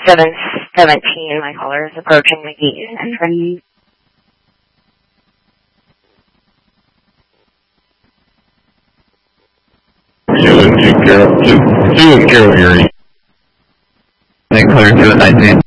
717, my caller is approaching McGee's entrance. Two and Carol Erie. Clear 219.